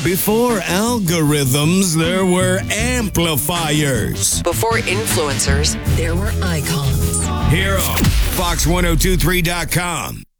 Before algorithms, there were amplifiers. Before influencers, there were icons. Here on Fox1023.com.